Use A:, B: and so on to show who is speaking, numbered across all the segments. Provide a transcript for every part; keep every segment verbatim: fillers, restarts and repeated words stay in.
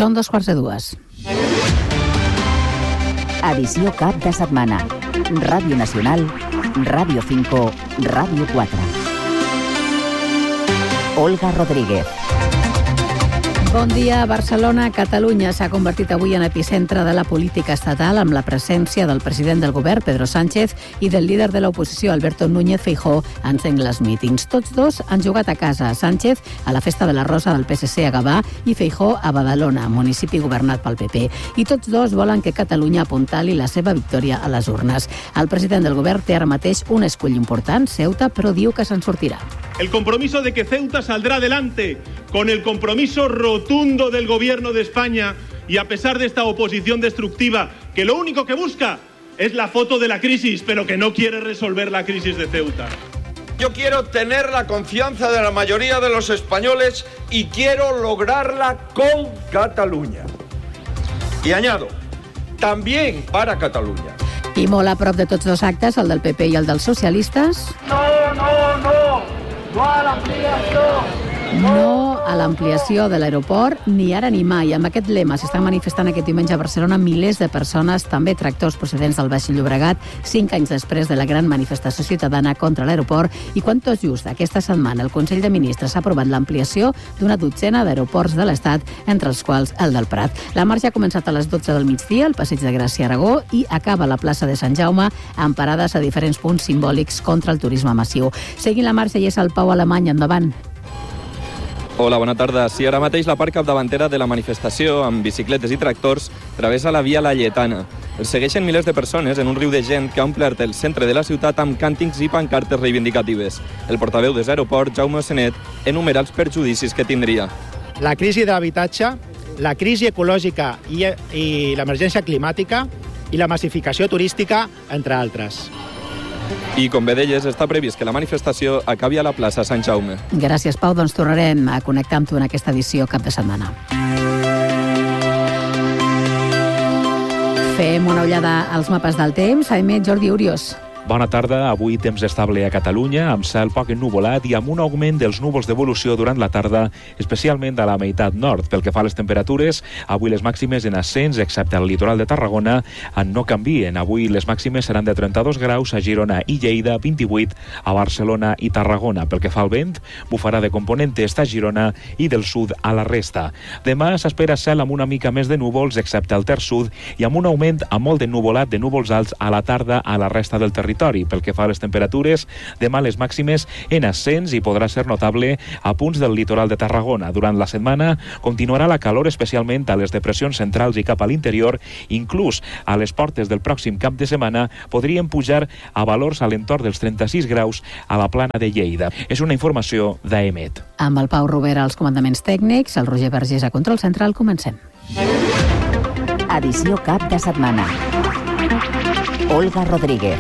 A: Són dos quarts de dues.
B: Edició cap de setmana. Ràdio Nacional, Ràdio cinco, Ràdio quatre. Olga Rodríguez.
A: Bon dia. Barcelona, Catalunya s'ha convertit avui en epicentre de la política estatal amb la presència del president del govern, Pedro Sánchez, i del líder de l'oposició, Alberto Núñez Feijóo, en sengles mítings. Tots dos han jugat a casa. Sánchez a la Festa de la Rosa del P S C a Gavà i Feijóo a Badalona, municipi governat pel P P. I tots dos volen que Catalunya apuntali la seva victòria a les urnes. El president del govern té ara mateix un escull important, Ceuta, però diu que se'n sortirà.
C: El compromiso de que Ceuta saldrá adelante con el compromiso rotundo del Gobierno de España y a pesar de esta oposición destructiva que lo único que busca es la foto de la crisis, pero que no quiere resolver la crisis de Ceuta.
D: Yo quiero tener la confianza de la mayoría de los españoles y quiero lograrla con Cataluña. Y añado, también para Catalunya.
A: I molt a prop de tots dos actes, el del P P i el dels socialistes.
E: No, no, no, no a l'ampliació.
A: No a l'ampliació de l'aeroport, ni ara ni mai. Amb aquest lema s'estan manifestant aquest diumenge a Barcelona milers de persones, també tractors procedents del Baix Llobregat, cinc anys després de la gran manifestació ciutadana contra l'aeroport, i quan tot just aquesta setmana el Consell de Ministres ha aprovat l'ampliació d'una dotzena d'aeroports de l'Estat, entre els quals el del Prat. La marxa ha començat a les dotze del migdia al Passeig de Gràcia Aragó i acaba a la plaça de Sant Jaume amb parades a diferents punts simbòlics contra el turisme massiu. Seguint la marxa i és el Pau Alemany, endavant.
F: Hola, bona tarda. Sí, ara mateix la part capdavantera de la manifestació, amb bicicletes i tractors, travessa la via La Lletana. El segueixen milers de persones en un riu de gent que ha omplert el centre de la ciutat amb càntics i pancartes reivindicatives. El portaveu des Aeroport, Jaume Senet, enumera els perjudicis que tindria.
G: La crisi de l'habitatge, la crisi ecològica i, i l'emergència climàtica i la massificació turística, entre altres.
F: I, com bé deies, està previst que la manifestació acabi a la plaça Sant Jaume.
A: Gràcies, Pau. Doncs tornarem a connectar amb tu en aquesta edició cap de setmana. Fem una ullada als mapes del temps. Aime, Jordi Urios.
H: Bona tarda. Avui temps estable a Catalunya, amb cel poc ennuvolat i amb un augment dels núvols d'evolució durant la tarda, especialment a la meitat nord. Pel que fa a les temperatures, avui les màximes en ascens, excepte al litoral de Tarragona, no canvien. Avui les màximes seran de trenta-dos graus a Girona i Lleida, vint-i-vuit a Barcelona i Tarragona. Pel que fa al vent, bufarà de component est a Girona i del sud a la resta. Demà s'espera cel amb una mica més de núvols, excepte al terç sud, i amb un augment amb molt d'ennuvolat de núvols alts a la tarda a la resta del territori. Pel que fa a les temperatures, demà les màximes en ascens i podrà ser notable a punts del litoral de Tarragona. Durant la setmana continuarà la calor, especialment a les depressions centrals i cap a l'interior. Inclús a les portes del pròxim cap de setmana podrien pujar a valors a l'entorn dels trenta-sis graus a la plana de Lleida. És una informació d'Aemet.
A: Amb el Pau Rovera als comandaments tècnics, el Roger Vergés a control central, comencem.
B: Edició cap de setmana. Olga Rodríguez.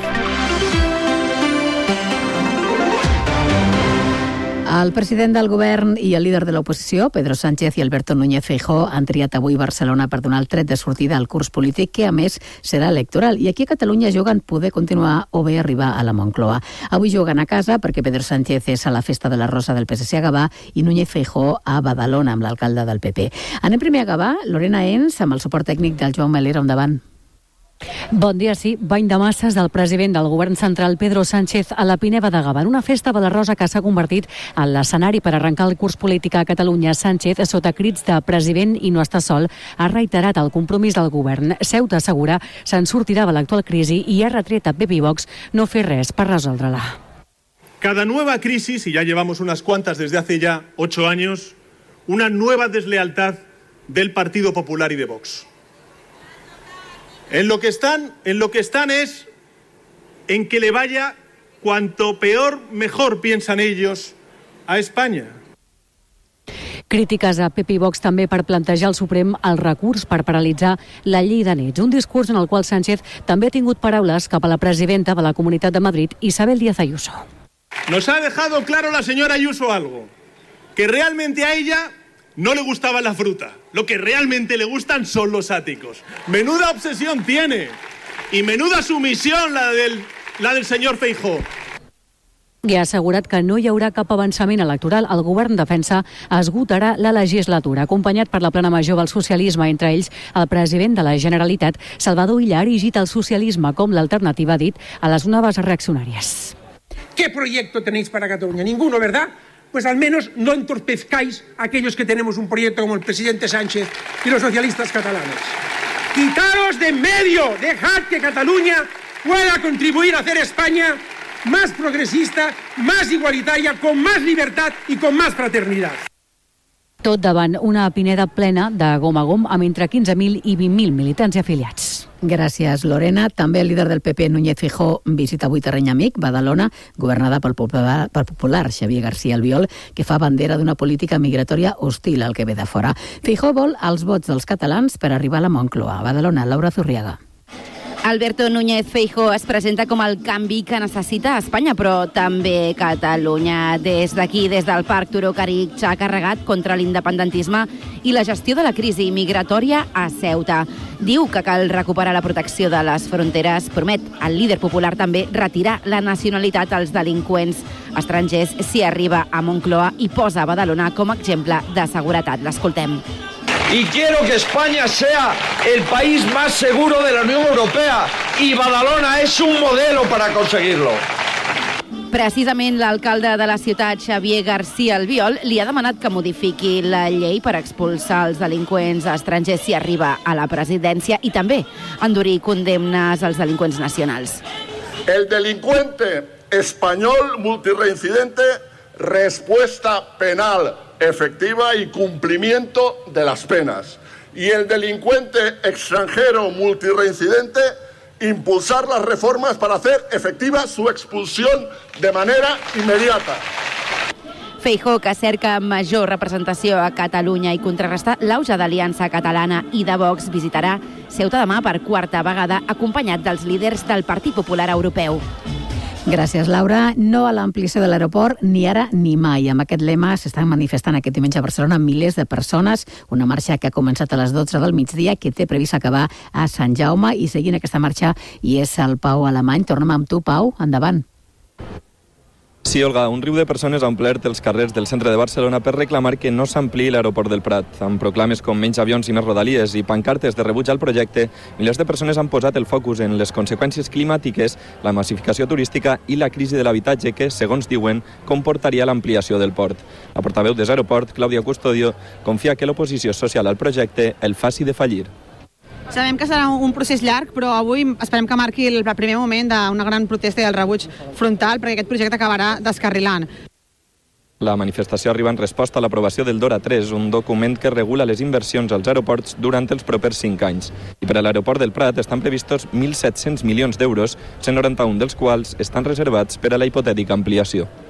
A: El president del govern i el líder de l'oposició, Pedro Sánchez i Alberto Núñez Feijóo, han triat avui Barcelona per donar el tret de sortida al curs polític, que a més serà electoral. I aquí a Catalunya juguen poder continuar o bé arribar a la Moncloa. Avui juguen a casa perquè Pedro Sánchez és a la Festa de la Rosa del P S C a Gavà i Núñez Feijóo a Badalona amb l'alcalde del P P. Anem primer a Gavà, Lorena Ens, amb el suport tècnic del Joan Melera, endavant.
I: Bon dia, sí. Bany de masses del president del govern central, Pedro Sánchez, a la Pineda de Gavà, en una festa de la Rosa que s'ha convertit en l'escenari per arrencar el curs polític a Catalunya. Sánchez, sota crits de president i no està sol, ha reiterat el compromís del govern. Ceuta assegura se'n sortirà de l'actual crisi i ha retret a P P i Vox no fer res per resoldre-la.
C: Cada nueva crisis, y ya llevamos unas cuantas desde hace ya ocho años, una nueva deslealtad del Partido Popular y de Vox. En lo que están, en lo que están es en que le vaya cuanto peor, mejor, piensan ellos, a España.
I: Crítiques a P P i Vox també per plantejar al Suprem el recurs per paralitzar la llei de nets. Un discurs en el qual Sánchez també ha tingut paraules cap a la presidenta de la Comunitat de Madrid, Isabel Díaz Ayuso.
C: Nos ha dejado claro la señora Ayuso algo, que realmente a ella no le gustaba la fruta. Lo que realmente le gustan son los áticos. Menuda obsesión tiene y menuda sumisión la del, la del señor Feijóo.
I: I ha assegurat que no hi haurà cap avançament electoral. El govern defensa esgotarà la legislatura, acompanyat per la plana major del socialisme, entre ells el president de la Generalitat, Salvador Illa, ha erigit el socialisme com l'alternativa, ha dit, a les noves reaccionàries.
J: ¿Qué proyecto tenéis para Cataluña? Ninguno, ¿verdad? Pues al menos no entorpezcáis a aquellos que tenemos un proyecto como el presidente Sánchez y los socialistas catalanes. Quitaros de en medio, dejad que Cataluña pueda contribuir a hacer España más progresista, más igualitaria, con más libertad y con más fraternidad.
I: Tot davant una Pineda plena de gom a gom amb entre quinze mil i vint mil militants i afiliats.
A: Gràcies, Lorena. També el líder del P P, Núñez Feijóo, visita avui terreny amic, Badalona, governada pel popular, pel popular Xavier García Albiol, que fa bandera d'una política migratòria hostil al que ve de fora. Feijóo vol els vots dels catalans per arribar a la Moncloa. A Badalona, Laura Zurriaga.
K: Alberto Núñez Feijóo es presenta com el canvi que necessita Espanya, però també Catalunya. Des d'aquí, des del Parc Turó Carib, s'ha carregat contra l'independentisme i la gestió de la crisi migratòria a Ceuta. Diu que cal recuperar la protecció de les fronteres. Promet el líder popular també retirar la nacionalitat als delinqüents estrangers si arriba a Moncloa i posa Badalona com a exemple de seguretat. L'escoltem.
D: Y quiero que España sea el país más seguro de la Unión Europea y Badalona es un modelo para conseguirlo.
K: Precisament l'alcalde de la ciutat, Xavier García Albiol, li ha demanat que modifiqui la llei per expulsar els delinqüents estrangers si arriba a la presidència i també endurir condemnes als delinqüents nacionals.
L: El delincuente español multireincidente, respuesta penal efectiva y cumplimiento de las penas. Y el delincuente extranjero multireincidente, impulsar las reformas para hacer efectiva su expulsión de manera inmediata.
K: Feijóo, que cerca major representació a Catalunya i contrarrestar l'auge d'Aliança Catalana i de Vox, visitarà Ceuta demà per quarta vegada, acompanyat dels líders del Partit Popular Europeu.
A: Gràcies, Laura. No a l'ampliació de l'aeroport, ni ara ni mai. Amb aquest lema s'estan manifestant aquest diumenge a Barcelona milers de persones. Una marxa que ha començat a les dotze del migdia, que té previst acabar a Sant Jaume. I seguint aquesta marxa hi és el Pau Alemany. Tornem amb tu, Pau. Endavant.
F: Sí, Olga, un riu de persones ha omplert els carrers del centre de Barcelona per reclamar que no s'ampliï l'aeroport del Prat. Amb proclames com menys avions i més rodalies i pancartes de rebuig al projecte, milers de persones han posat el focus en les conseqüències climàtiques, la massificació turística i la crisi de l'habitatge que, segons diuen, comportaria l'ampliació del port. La portaveu de Aeroport, Clàudia Custodio, confia que l'oposició social al projecte el faci defallir.
M: Sabem que serà un procés llarg, però avui esperem que marqui el primer moment d'una gran protesta i el rebuig frontal, perquè aquest projecte acabarà descarrilant.
F: La manifestació arriba en resposta a l'aprovació del DORA tres, un document que regula les inversions als aeroports durant els propers cinc anys. I per a l'aeroport del Prat estan previstos mil set-cents milions d'euros, cent noranta-un dels quals estan reservats per a la hipotètica ampliació.